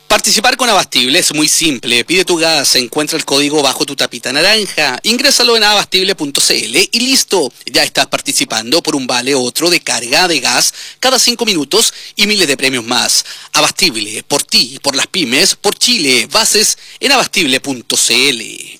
Participar con Abastible es muy simple. Pide tu gas, encuentra el código bajo tu tapita naranja, ingrésalo en abastible.cl y listo. Ya estás participando por un vale otro de carga de gas cada 5 minutos y miles de premios más. Abastible, por ti, por las pymes, por Chile. Bases en abastible.cl.